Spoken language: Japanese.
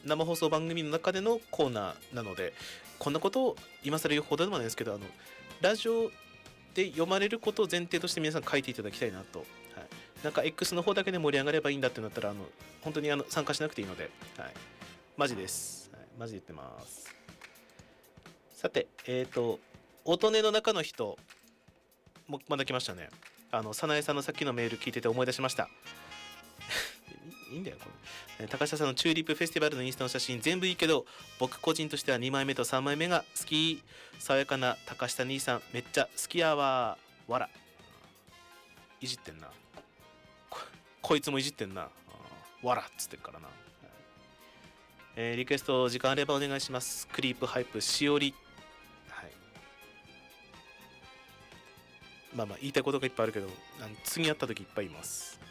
生放送番組の中でのコーナーなので、こんなことを今更言うほどでもないですけど、ラジオで読まれることを前提として皆さん書いていただきたいなと。はい、なんか X の方だけで盛り上がればいいんだってなったら本当に参加しなくていいので、はい、マジです、はい、マジで言ってます。さて音音の中の人もまだ来ましたね。早苗さんのさっきのメール聞いてて思い出しました。いいんだよこれ。高下さんのチューリップフェスティバルのインスタの写真全部いいけど、僕個人としては2枚目と3枚目が好き。爽やかな高下兄さんめっちゃ好きやわ。わら。いじってんな。こいつもいじってんな。わらっつってっからな。リクエスト時間あればお願いします。クリープハイプしおり。はい。まあ言いたいことがいっぱいあるけど、次会った時いっぱいいます。